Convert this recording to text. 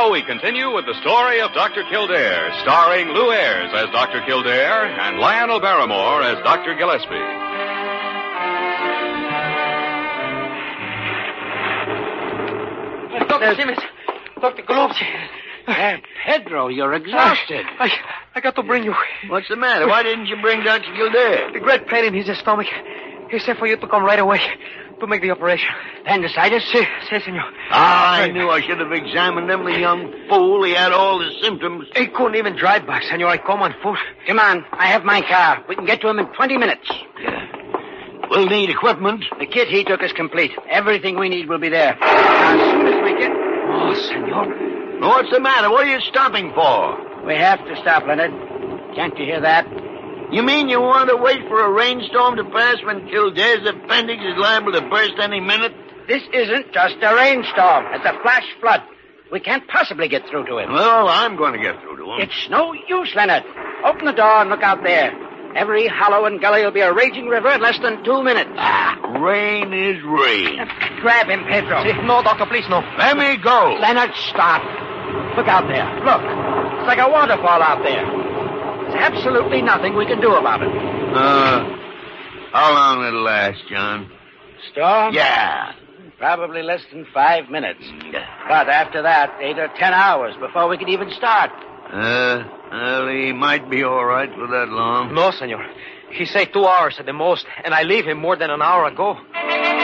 now we continue with the story of Dr. Kildare, starring Lou Ayres as Dr. Kildare and Lionel Barrymore as Dr. Gillespie. Dr. Simmons, Dr. Golubsky. Pedro, you're exhausted. I got to bring you. What's the matter? Why didn't you bring Dr. Kildare? The great pain in his stomach. He said for you to come right away to make the operation. Appendicitis? Si, senor. I knew I should have examined him, the young fool. He had all the symptoms. He couldn't even drive back, senor. I come on foot. Come on, I have my car. We can get to him in 20 minutes. We'll need equipment. The kit he took is complete. Everything we need will be there. Now, as soon as we get... Oh, senor. What's the matter? What are you stopping for? We have to stop, Leonard. Can't you hear that? You mean you want to wait for a rainstorm to pass when Kildare's appendix is liable to burst any minute? This isn't just a rainstorm. It's a flash flood. We can't possibly get through to him. Well, I'm going to get through to him. It's no use, Leonard. Open the door and look out there. Every hollow and gully will be a raging river in less than 2 minutes. Rain is rain. Grab him, Pedro. Si, no, doctor, please, no. Let me go. Leonard, stop. Look out there. Look. It's like a waterfall out there. There's absolutely nothing we can do about it. How long it'll last, John? Storm? Yeah. Probably less than 5 minutes. But after that, 8 or 10 hours before we could even start. Well, he might be all right for that long. No, senor. He say 2 hours at the most, and I leave him more than an hour ago.